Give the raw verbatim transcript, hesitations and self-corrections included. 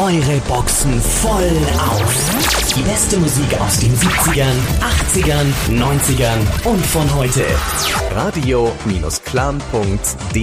eure Boxen voll auf. Die beste Musik aus den siebzigern, achtzigern, neunzigern und von heute. radio Bindestrich clan Punkt de